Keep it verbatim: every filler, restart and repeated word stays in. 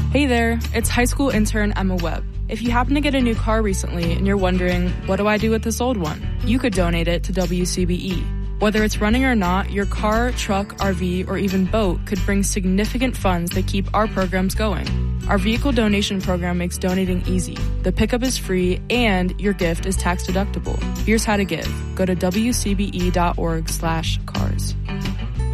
Hey there, it's high school intern Emma Webb. If you happen to get a new car recently and you're wondering, what do I do with this old one? You could donate it to W C B E. Whether it's running or not, your car, truck, R V, or even boat could bring significant funds that keep our programs going. Our vehicle donation program makes donating easy. The pickup is free and your gift is tax deductible. Here's how to give. Go to W C B E dot org slash cars.